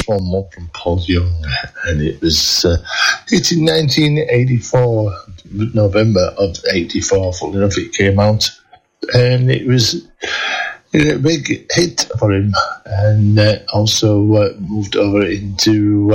one more from Paul Young, and it was hit in 1984, November of 84, full enough it came out, and it was a big hit for him, and also moved over into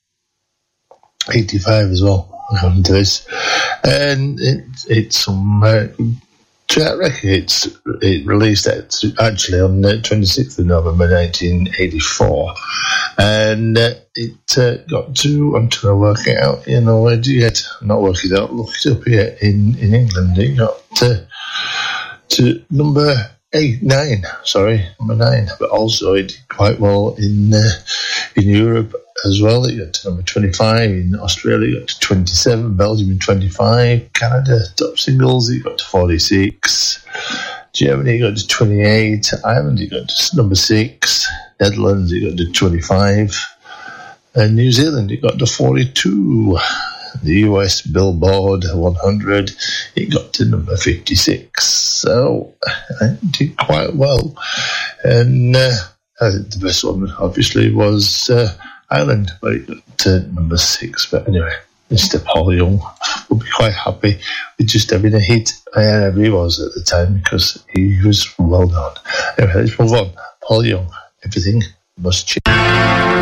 85 as well, according to this, and it's some track record. It released actually on the 26th of November 1984, and it got to, I'm trying to work it out, yet, not work it out, look it up here in England, it got to number 9, but also it did quite well in Europe as well. It got to number 25 in Australia, it got to 27, Belgium in 25, Canada top singles, it got to 46, Germany got to 28, Ireland it got to number 6, Netherlands it got to 25, and New Zealand it got to 42. The US Billboard 100, it got to number 56. So it did quite well. And I think the best one, obviously, was Ireland, where it got to number 6. But anyway, Mr. Paul Young would be quite happy with just having a hit, wherever he was at the time, because he was well known. Anyway, let's move on. Paul Young, Everything Must Change.